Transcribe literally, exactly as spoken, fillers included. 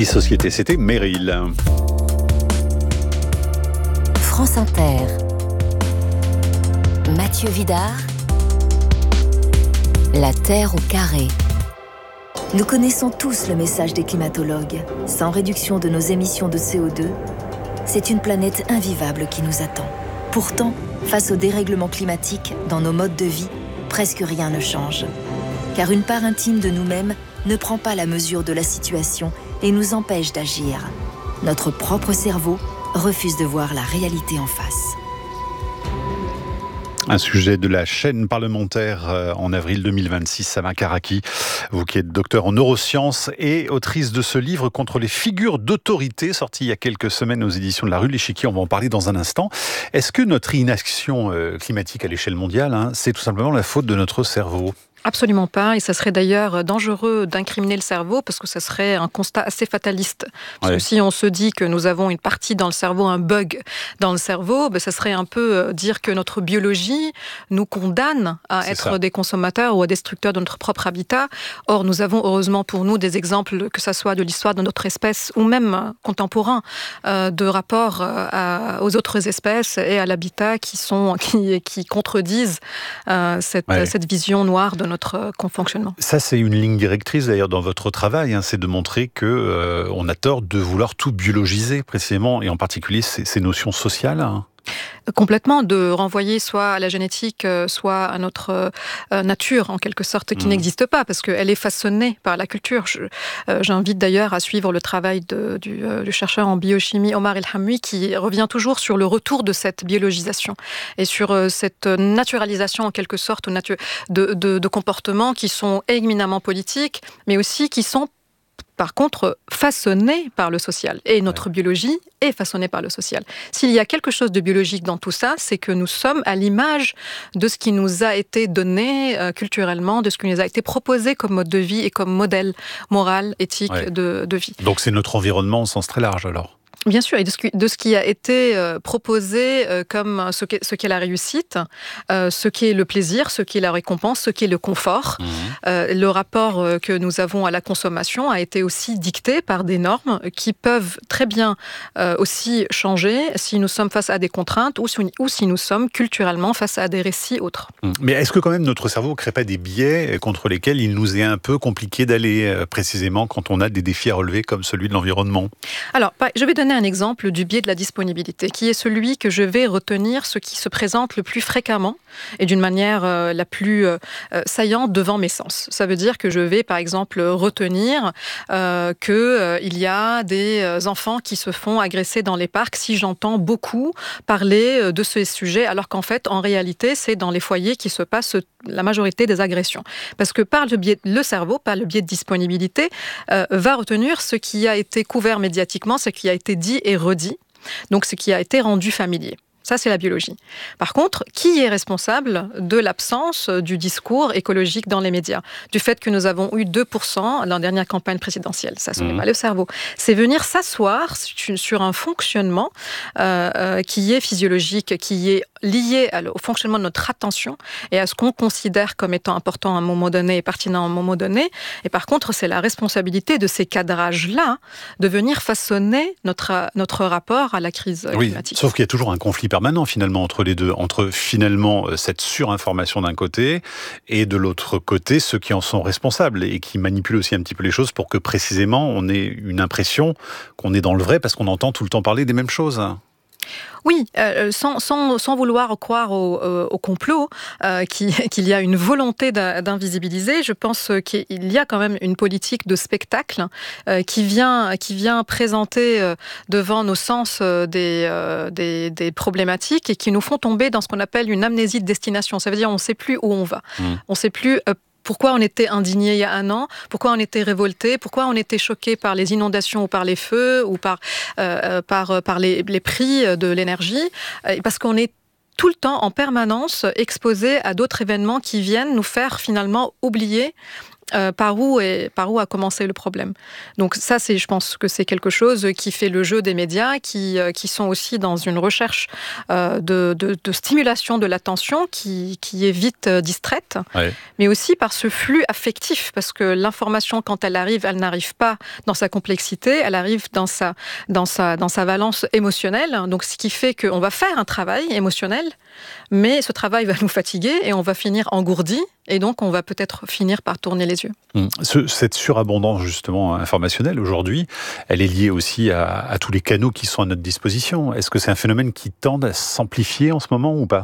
Souci Société, c'était Meryl. France Inter. Mathieu Vidard. La Terre au carré. Nous connaissons tous le message des climatologues. Sans réduction de nos émissions de C O deux, c'est une planète invivable qui nous attend. Pourtant, face au dérèglement climatique, dans nos modes de vie, presque rien ne change. Car une part intime de nous-mêmes ne prend pas la mesure de la situation et nous empêche d'agir. Notre propre cerveau refuse de voir la réalité en face. Un sujet de la chaîne parlementaire en avril deux mille vingt-six, Sama Karaki, vous qui êtes docteur en neurosciences et autrice de ce livre contre les figures d'autorité, sorti il y a quelques semaines aux éditions de la Rue de l'Échiquier. On va en parler dans un instant. Est-ce que notre inaction climatique à l'échelle mondiale, hein, c'est tout simplement la faute de notre cerveau ? Absolument pas, et ça serait d'ailleurs dangereux d'incriminer le cerveau parce que ça serait un constat assez fataliste. Parce ouais. que si on se dit que nous avons une partie dans le cerveau, un bug dans le cerveau, ben ça serait un peu dire que notre biologie nous condamne à C'est être ça. des consommateurs ou à destructeurs de notre propre habitat. Or, nous avons heureusement pour nous des exemples, que ça soit de l'histoire de notre espèce ou même contemporain, euh, de rapports à, aux autres espèces et à l'habitat qui, sont, qui, qui contredisent euh, cette, ouais. cette vision noire de notre fonctionnement. Ça, c'est une ligne directrice d'ailleurs dans votre travail, hein, c'est de montrer qu'on euh, a tort de vouloir tout biologiser précisément, et en particulier ces, ces notions sociales. Hein. Complètement, de renvoyer soit à la génétique, soit à notre euh, nature, en quelque sorte, qui mmh. n'existe pas, parce qu'elle est façonnée par la culture. Je, euh, j'invite d'ailleurs à suivre le travail de, du, euh, du chercheur en biochimie Omar El-Hamwi, qui revient toujours sur le retour de cette biologisation et sur euh, cette naturalisation, en quelque sorte, natu- de, de, de comportements qui sont éminemment politiques, mais aussi qui sont par contre, façonné par le social. Et notre ouais. biologie est façonnée par le social. S'il y a quelque chose de biologique dans tout ça, c'est que nous sommes à l'image de ce qui nous a été donné euh, culturellement, de ce qui nous a été proposé comme mode de vie et comme modèle moral, éthique ouais. de, de vie. Donc c'est notre environnement au sens très large alors ? Bien sûr, et de ce, qui, de ce qui a été euh, proposé euh, comme ce qu'est, ce qu'est la réussite, euh, ce qu'est le plaisir, ce qu'est la récompense, ce qu'est le confort. Mmh. Euh, le rapport euh, que nous avons à la consommation a été aussi dicté par des normes qui peuvent très bien euh, aussi changer si nous sommes face à des contraintes ou si, ou si nous sommes culturellement face à des récits autres. Mmh. Mais est-ce que quand même notre cerveau ne crée pas des biais contre lesquels il nous est un peu compliqué d'aller euh, précisément quand on a des défis à relever comme celui de l'environnement ? Alors, je vais donner un exemple du biais de la disponibilité, qui est celui que je vais retenir, ce qui se présente le plus fréquemment et d'une manière euh, la plus euh, saillante devant mes sens. Ça veut dire que je vais, par exemple, retenir euh, qu'il euh, y a des enfants qui se font agresser dans les parcs si j'entends beaucoup parler de ces sujets, alors qu'en fait, en réalité, c'est dans les foyers qui se passe la majorité des agressions. Parce que par le biais, le cerveau, par le biais de disponibilité, euh, va retenir ce qui a été couvert médiatiquement, ce qui a été dit et redit, donc ce qui a été rendu familier. Ça, c'est la biologie. Par contre, qui est responsable de l'absence du discours écologique dans les médias ? Du fait que nous avons eu deux pour cent dans la dernière campagne présidentielle. Ça, ce n'est mmh. pas le cerveau. C'est venir s'asseoir sur un fonctionnement euh, euh, qui est physiologique, qui est lié au fonctionnement de notre attention et à ce qu'on considère comme étant important à un moment donné et pertinent à un moment donné. Et par contre, c'est la responsabilité de ces cadrages-là de venir façonner notre, notre rapport à la crise oui, climatique. Sauf qu'il y a toujours un conflit permanent finalement entre les deux, entre finalement cette surinformation d'un côté et de l'autre côté ceux qui en sont responsables et qui manipulent aussi un petit peu les choses pour que précisément on ait une impression qu'on est dans le vrai parce qu'on entend tout le temps parler des mêmes choses. Oui, euh, sans, sans, sans vouloir croire au, euh, au complot, euh, qui, qu'il y a une volonté d'invisibiliser, je pense qu'il y a quand même une politique de spectacle euh, qui, vient, qui vient présenter euh, devant nos sens euh, des, euh, des, des problématiques et qui nous font tomber dans ce qu'on appelle une amnésie de destination. Ça veut dire qu'on ne sait plus où on va. Mmh. On ne sait plus... Euh, Pourquoi on était indigné il y a un an ? Pourquoi on était révolté ? Pourquoi on était choqué par les inondations ou par les feux ou par, euh, par, par les, les prix de l'énergie ? Parce qu'on est tout le temps, en permanence, exposé à d'autres événements qui viennent nous faire finalement oublier euh, par où est, par où a commencé le problème. Donc ça, c'est, je pense que c'est quelque chose qui fait le jeu des médias, qui, euh, qui sont aussi dans une recherche euh, de, de, de stimulation de l'attention qui, qui est vite euh, distraite, ouais. mais aussi par ce flux affectif, parce que l'information, quand elle arrive, elle n'arrive pas dans sa complexité, elle arrive dans sa, dans sa, dans sa valence émotionnelle, donc ce qui fait qu'on va faire un travail émotionnel, mais ce travail va nous fatiguer et on va finir engourdi, et donc on va peut-être finir par tourner les yeux. Ce, cette surabondance justement informationnelle aujourd'hui, elle est liée aussi à, à tous les canaux qui sont à notre disposition. Est-ce que c'est un phénomène qui tend à s'amplifier en ce moment ou pas ?